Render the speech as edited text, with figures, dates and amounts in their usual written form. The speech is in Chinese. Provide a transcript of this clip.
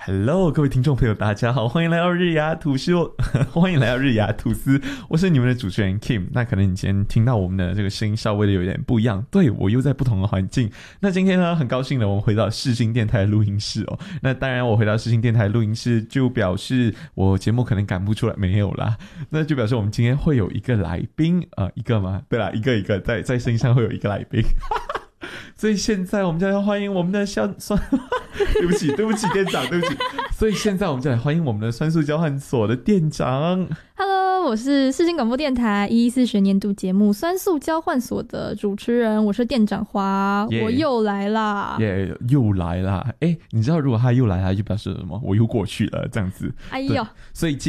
Hello， 各位听众朋友，大家好，欢迎来到日牙吐司，欢迎来到日牙吐司，我是你们的主持人 Kim。那可能你今天听到我们的这个声音稍微的有点不一样，对，我又在不同的环境。那今天呢，很高兴的我们回到世新电台的录音室哦。那当然，我回到世新电台录音室，就表示我节目可能赶不出来，没有啦。那就表示我们今天会有一个来宾一个吗？对啦，一个在声音上会有一个来宾。所以现在我们就来欢迎我们的对不起店长，对不起。所以现在我们就来欢迎我们的酸素交换所的店长。 Hello， 我是世新广播电台114学年度节目酸素交换所的主持人，我是店长花，我又来啦， 又来啦！你知道如果他又来，他就表示什么？我又过去了，这样子。 哎呦， 所以